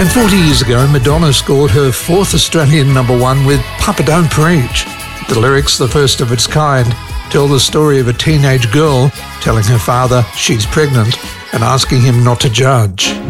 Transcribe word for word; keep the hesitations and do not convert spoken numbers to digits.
And forty years ago, Madonna scored her fourth Australian number one with Papa Don't Preach. The lyrics, the first of its kind, tell the story of a teenage girl telling her father she's pregnant and asking him not to judge.